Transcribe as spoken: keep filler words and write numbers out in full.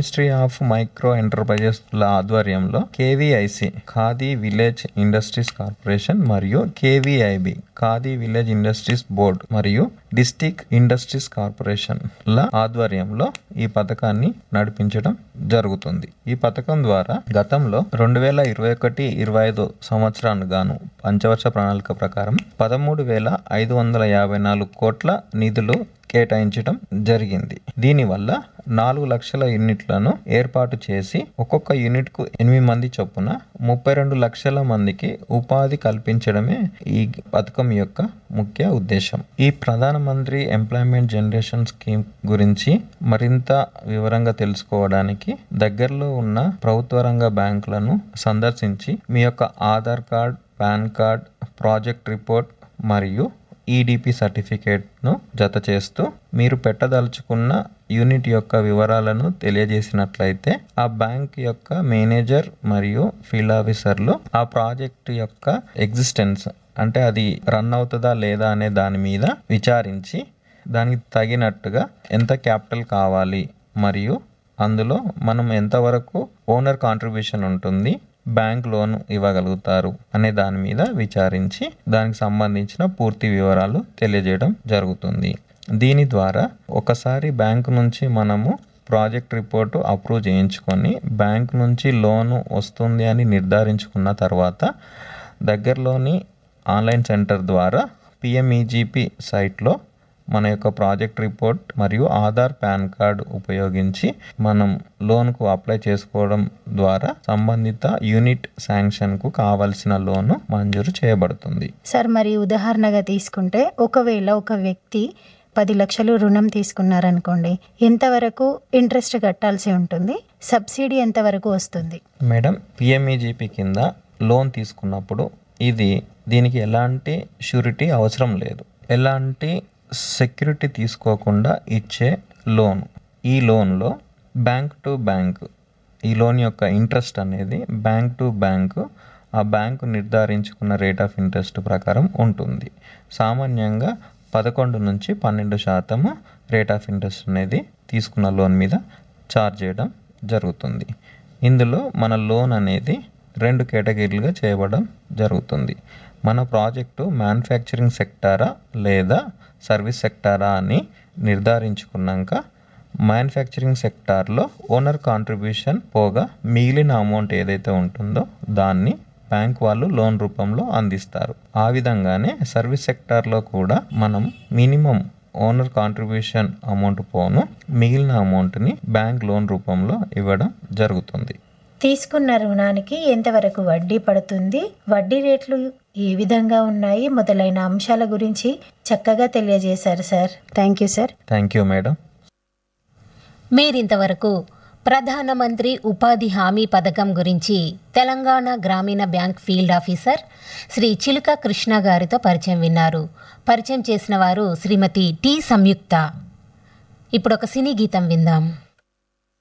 Ministry of micro enterprises ల ఆధ్వర్యంలో KVIC khadi village industries corporation మరియు KVIB khadi village industries board మరియు డిస్ట్రిక్ట్ ఇండస్ట్రీస్ కార్పొరేషన్ ల ఆధ్వర్యంలో ఈ పథకాన్ని నడిపించడం జరుగుతుంది. ఈ పథకం ద్వారా గతంలో రెండు వేల ఇరవై ఒకటి ఇరవై ఐదు సంవత్సరానికి గాను పంచవర్ష ప్రణాళిక ప్రకారం పదమూడు వేల ఐదు వందల యాభై నాలుగు కోట్ల నిధులు కేటాయించడం జరిగింది. దీనివల్ల నాలుగు లక్షల యూనిట్లను ఏర్పాటు చేసి ఒక్కొక్క యూనిట్ కు ఎనిమిది మంది చొప్పున ముప్పై రెండు లక్షల మందికి ఉపాధి కల్పించడమే ఈ పథకం యొక్క ముఖ్య ఉద్దేశం. ఈ ప్రధానమంత్రి ఎంప్లాయ్మెంట్ జనరేషన్ స్కీమ్ గురించి మరింత వివరంగా తెలుసుకోవడానికి దగ్గరలో ఉన్న ప్రభుత్వ రంగ బ్యాంకులను సందర్శించి మీ యొక్క Aadhaar card, pan card, project report మరియు ఈడిపి సర్టిఫికేట్ను జత చేస్తూ మీరు పెట్టదలుచుకున్న యూనిట్ యొక్క వివరాలను తెలియజేసినట్లయితే ఆ బ్యాంక్ యొక్క మేనేజర్ మరియు ఫీల్డ్ ఆఫీసర్లు ఆ ప్రాజెక్ట్ యొక్క ఎగ్జిస్టెన్స్ అంటే అది రన్ అవుతుందా లేదా అనే దాని మీద విచారించి దానికి తగినట్టుగా ఎంత క్యాపిటల్ కావాలి మరియు అందులో మనం ఎంతవరకు ఓనర్ కాంట్రిబ్యూషన్ ఉంటుంది, బ్యాంక్ లోన్ ఇవ్వగలుగుతారు అనే దాని మీద విచారించి దానికి సంబంధించిన పూర్తి వివరాలు తెలియజేయడం జరుగుతుంది. దీని ద్వారా ఒకసారి బ్యాంకు నుంచి మనము ప్రాజెక్ట్ రిపోర్టు అప్రూవ్ చేయించుకొని బ్యాంక్ నుంచి లోను వస్తుంది అని నిర్ధారించుకున్న తర్వాత దగ్గరలోని ఆన్లైన్ సెంటర్ ద్వారా పిఎంఈజీపీ సైట్లో మన యొక్క ప్రాజెక్ట్ రిపోర్ట్ మరియు ఆధార్, పాన్ కార్డ్ ఉపయోగించి మనం లోన్కు అప్లై చేసుకోవడం ద్వారా సంబంధిత యూనిట్ శాంక్షన్కు కావలసిన లోను మంజూరు చేయబడుతుంది. సార్, మరి ఉదాహరణగా తీసుకుంటే ఒకవేళ ఒక వ్యక్తి పది లక్షలు రుణం తీసుకున్నారనుకోండి, ఎంతవరకు ఇంట్రెస్ట్ కట్టాల్సి ఉంటుంది? సబ్సిడీ ఎంతవరకు వస్తుంది? మేడం, పిఎంఈజీపీ కింద లోన్ తీసుకున్నప్పుడు ఇది దీనికి ఎలాంటి షూరిటీ అవసరం లేదు, ఎలాంటి సెక్యూరిటీ తీసుకోకుండా ఇచ్చే లోన్. ఈ లోన్లో బ్యాంక్ టు బ్యాంక్ ఈ లోన్ యొక్క ఇంట్రెస్ట్ అనేది బ్యాంక్ టు బ్యాంక్ ఆ బ్యాంకు నిర్ధారించుకున్న రేట్ ఆఫ్ ఇంట్రెస్ట్ ప్రకారం ఉంటుంది. సామాన్యంగా పదకొండు నుంచి పన్నెండు శాతము రేట్ ఆఫ్ ఇంట్రెస్ట్ అనేది తీసుకున్న లోన్ మీద ఛార్జ్ చేయడం జరుగుతుంది. ఇందులో మన లోన్ అనేది రెండు కేటగిరీలుగా చేయబడడం జరుగుతుంది. మన ప్రాజెక్టు మ్యానుఫ్యాక్చరింగ్ సెక్టారా లేదా సర్వీస్ సెక్టారా అని నిర్ధారించుకున్నాక మ్యానుఫ్యాక్చరింగ్ సెక్టార్లో ఓనర్ కాంట్రిబ్యూషన్ పోగా మిగిలిన అమౌంట్ ఏదైతే ఉంటుందో దాన్ని బ్యాంక్ వాళ్ళు లోన్ రూపంలో అందిస్తారు. ఆ విధంగానే సర్వీస్ సెక్టార్లో కూడా మనం మినిమం ఓనర్ కాంట్రిబ్యూషన్ అమౌంట్ పోను మిగిలిన అమౌంట్ని బ్యాంక్ లోన్ రూపంలో ఇవ్వడం జరుగుతుంది. తీసుకున్న రుణానికి ఎంతవరకు వడ్డీ పడుతుంది, వడ్డీ రేట్లు ఏ విధంగా ఉన్నాయి మొదలైన అంశాల గురించి చక్కగా తెలియజేశారు sir. Thank you sir. Thank you madam. మీరింతవరకు ప్రధానమంత్రి ఉపాధి హామీ పథకం గురించి తెలంగాణ గ్రామీణ బ్యాంక్ ఫీల్డ్ ఆఫీసర్ శ్రీ చిలుక కృష్ణ గారితో పరిచయం విన్నారు. పరిచయం చేసిన వారు శ్రీమతి టి సంయుక్త. ఇప్పుడు ఒక సినీ గీతం విందాం.